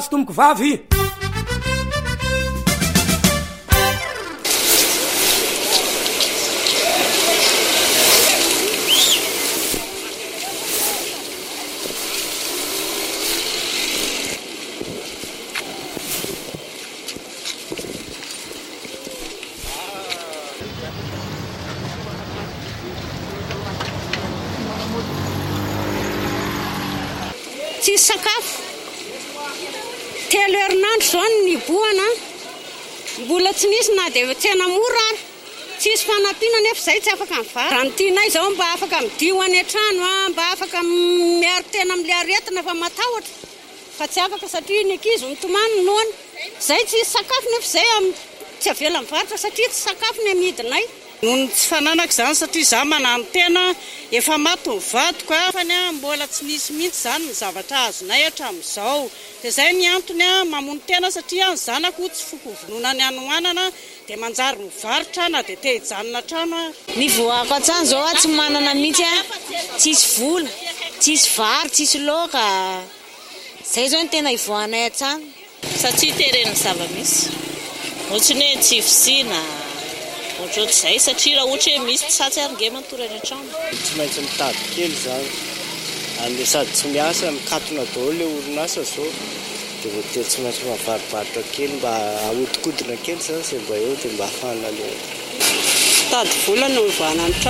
Tomboko vavy tsy sakafo telo herinandro zao ny boana mbola tsy nisy na dia tsena mora ary tsisy fanampiana nefa izay tsy afaka mivary raha ny tianay izao mba afaka midio any an-trano mba afaka miaro tena amin'ilay aretina fa matahotra fa tsy afaka satria ny ankizy mitomany noana izay tsisy sakafo nefa izay tsy avela mivarotra satria tsy sakafo ny amidinay noho tsy fananako izany satria za manano tena efa maty ny vadiko afany mbola tsy nisy mihitsy izany ny zavatra azonay hatramin'izao dia izay ny antony mamono tena satria ny zanako tsy fokovonona ny anoanana dia manjary mivarotra na dia te hijanona trano ny voako an-tsany zao tsy manana mihitsy tsisy vola tsisy vary tsisy loaka izay zao ny tena ivoanay an-tsany satria terena zava-misy ohatrany hoe tsy fisina ohatr'izay satria raha ohatra hoe misy tsatsy arynge mantorany an-trano tsy maintsy mitady kely zany anle sady tsy miasa mikatona daholo le orinasa zao dia voatery tsy maintsy mavarivarotra kely mba ahodikodina kely zany izay mba eo dia mba hafana le tady vola no ivana ny trano